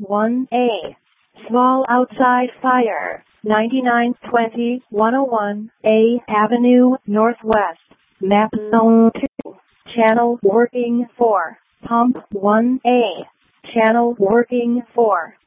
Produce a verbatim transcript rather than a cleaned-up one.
one A. Small outside fire, ninety-nine twenty one oh one A Avenue Northwest, map zone two. Channel working four. Pump one A. Channel working four.